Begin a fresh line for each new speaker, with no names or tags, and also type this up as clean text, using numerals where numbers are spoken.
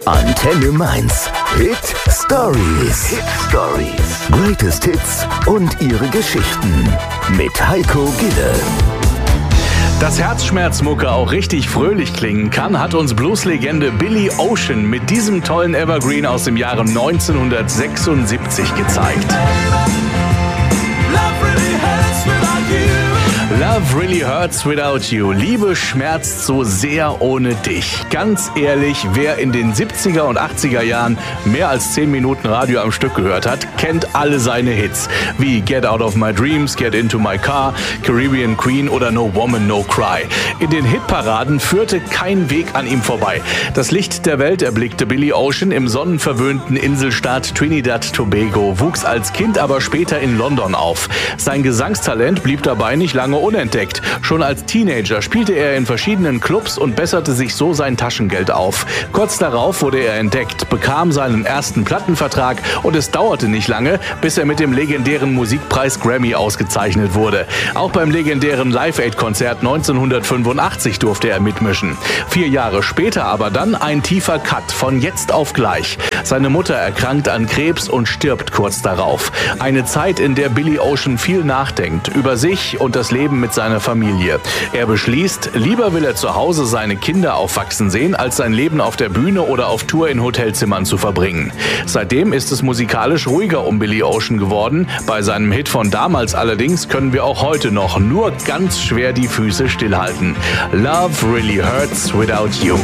Antenne Mainz. Hit Stories. Hit Stories. Greatest Hits und ihre Geschichten. Mit Heiko Gille.
Dass Herzschmerzmucke auch richtig fröhlich klingen kann, hat uns Blueslegende Billy Ocean mit diesem tollen Evergreen aus dem Jahre 1976 gezeigt. Love really hurts without you. Liebe schmerzt so sehr ohne dich. Ganz ehrlich, wer in den 70er und 80er Jahren mehr als 10 Minuten Radio am Stück gehört hat, kennt alle seine Hits. Wie Get Out of My Dreams, Get Into My Car, Caribbean Queen oder No Woman, No Cry. In den Hitparaden führte kein Weg an ihm vorbei. Das Licht der Welt erblickte Billy Ocean im sonnenverwöhnten Inselstaat Trinidad Tobago, wuchs als Kind aber später in London auf. Sein Gesangstalent blieb dabei nicht lange unentdeckt. Schon als Teenager spielte er in verschiedenen Clubs und besserte sich so sein Taschengeld auf. Kurz darauf wurde er entdeckt, bekam seinen ersten Plattenvertrag und es dauerte nicht lange, bis er mit dem legendären Musikpreis Grammy ausgezeichnet wurde. Auch beim legendären Live-Aid-Konzert 1985 durfte er mitmischen. 4 Jahre später aber dann ein tiefer Cut von jetzt auf gleich. Seine Mutter erkrankt an Krebs und stirbt kurz darauf. Eine Zeit, in der Billy Ocean viel nachdenkt über sich und das Leben mit seiner Familie. Er beschließt, lieber will er zu Hause seine Kinder aufwachsen sehen, als sein Leben auf der Bühne oder auf Tour in Hotelzimmern zu verbringen. Seitdem ist es musikalisch ruhiger um Billy Ocean geworden. Bei seinem Hit von damals allerdings können wir auch heute noch nur ganz schwer die Füße stillhalten. Love really hurts without you.